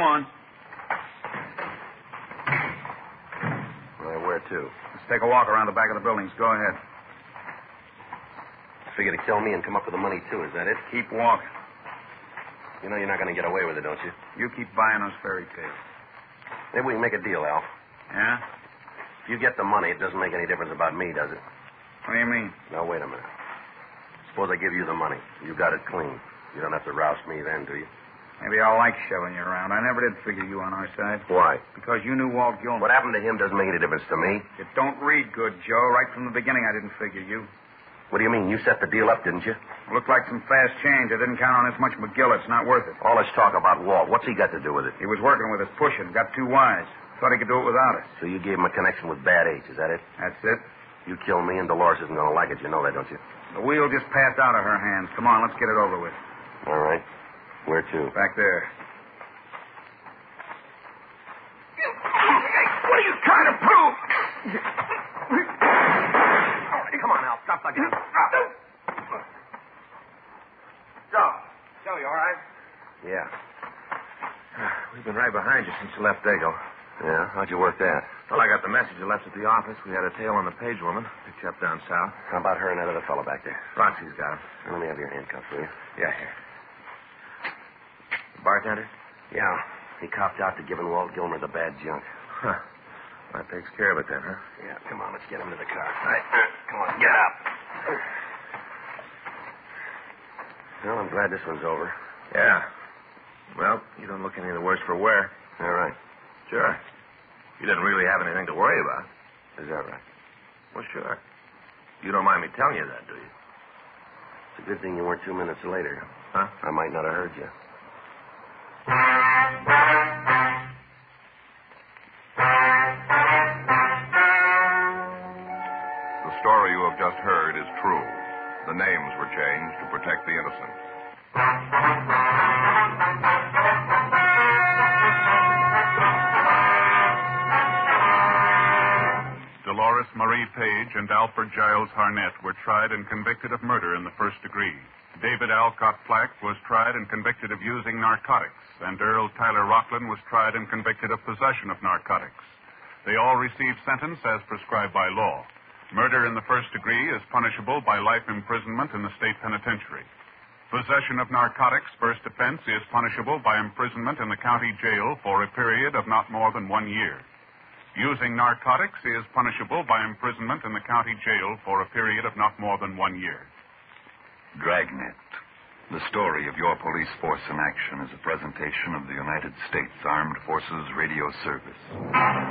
on. Well, where to? Let's take a walk around the back of the buildings. Go ahead. Figure to kill me and come up with the money, too. Is that it? Keep walking. You know you're not going to get away with it, don't you? You keep buying those fairy tales. Maybe we can make a deal, Al. Yeah? If you get the money, it doesn't make any difference about me, does it? What do you mean? Now, wait a minute. Suppose I give you the money. You got it clean. You don't have to roust me then, do you? Maybe I'll like shoving you around. I never did figure you on our side. Why? Because you knew Walt Gilmer. What happened to him doesn't make any difference to me. You don't read good, Joe. Right from the beginning, I didn't figure you. What do you mean? You set the deal up, didn't you? Looked like some fast change. I didn't count on this much McGill. It's not worth it. All this talk about Walt, what's he got to do with it? He was working with us, pushing. Got too wise. Thought he could do it without us. So you gave him a connection with Bad H, is that it? That's it. You kill me and Dolores isn't going to like it. You know that, don't you? The wheel just passed out of her hands. Come on, let's get it over with. All right. Where to? Back there. What are you trying to prove? All right, come on, Al. Stop the gun. Joe, you all right? Yeah. We've been right behind you since you left Dago. Yeah? How'd you work that? Well, I got the message you left at the office. We had a tail on the page woman. Picked you up down south. How about her and that other fellow back there? Roxy's got him. Let me have your handcuffs, will you? Yeah, here. Bartender? Yeah. He copped out to giving Walt Gilmer the bad junk. Huh. That takes care of it then, huh? Yeah, come on, let's get him to the car. All right. Come on, get up. Well, I'm glad this one's over. Yeah. Well, you don't look any the worse for wear. All right. Sure. You didn't really have anything to worry about. Is that right? Well, sure. You don't mind me telling you that, do you? It's a good thing you weren't 2 minutes later. Huh? I might not have heard you. The story you have just heard is true. The names were changed to protect the innocent. Dolores Marie Page and Alfred Giles Harnett were tried and convicted of murder in the first degree. David Alcott Flack was tried and convicted of using narcotics, and Earl Tyler Rockland was tried and convicted of possession of narcotics. They all received sentence as prescribed by law. Murder in the first degree is punishable by life imprisonment in the state penitentiary. Possession of narcotics, first offense, is punishable by imprisonment in the county jail for a period of not more than 1 year. Using narcotics is punishable by imprisonment in the county jail for a period of not more than 1 year. Dragnet. The story of your police force in action is a presentation of the United States Armed Forces Radio Service.